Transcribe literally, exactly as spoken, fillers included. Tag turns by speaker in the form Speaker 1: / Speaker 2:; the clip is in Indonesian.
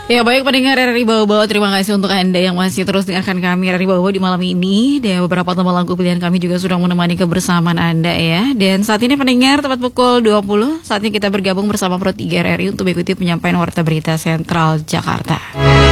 Speaker 1: Ya baik pendengar R R I Bawa-Bawa, terima kasih untuk Anda yang masih terus dengarkan kami R R I Bawa-Bawa di malam ini. Dan beberapa teman lagu pilihan kami juga sudah menemani kebersamaan Anda ya. Dan saat ini pendengar tepat pukul dua puluh, saatnya kita bergabung bersama Pro tiga R R I untuk mengikuti penyampaian warta berita sentral Jakarta.